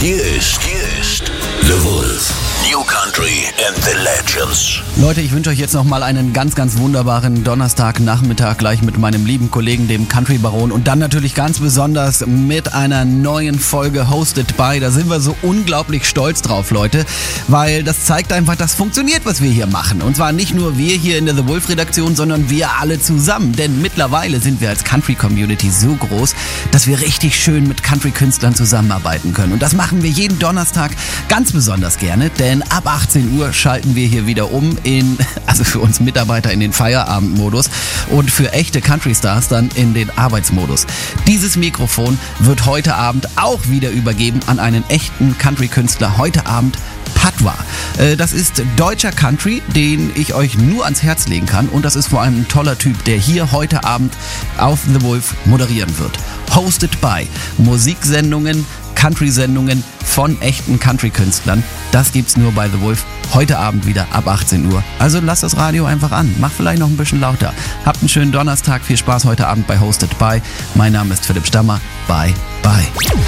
Hier ist The Wolf. New Country and the Legends. Leute, ich wünsche euch jetzt nochmal einen ganz, ganz wunderbaren Donnerstagnachmittag gleich mit meinem lieben Kollegen, dem Country Baron, und dann natürlich ganz besonders mit einer neuen Folge Hosted by. Da sind wir so unglaublich stolz drauf, Leute, weil das zeigt einfach, dass funktioniert, was wir hier machen. Und zwar nicht nur wir hier in der The Wolf Redaktion, sondern wir alle zusammen. Denn mittlerweile sind wir als Country Community so groß, dass wir richtig schön mit Country-Künstlern zusammenarbeiten können. Und das machen wir jeden Donnerstag ganz besonders gerne, denn ab 18 Uhr schalten wir hier wieder um also für uns Mitarbeiter in den Feierabendmodus und für echte Country-Stars dann in den Arbeitsmodus. Dieses Mikrofon wird heute Abend auch wieder übergeben an einen echten Country-Künstler. Heute Abend Patwa. Das ist deutscher Country, den ich euch nur ans Herz legen kann, und das ist vor allem ein toller Typ, der hier heute Abend auf The Wolf moderieren wird. Hosted by Musiksendungen, Country-Sendungen von echten Country-Künstlern. Das gibt's nur bei The Wolf. Heute Abend wieder ab 18 Uhr. Also lasst das Radio einfach an. Macht vielleicht noch ein bisschen lauter. Habt einen schönen Donnerstag. Viel Spaß heute Abend bei Hosted by. Mein Name ist Philipp Stammer. Bye, bye.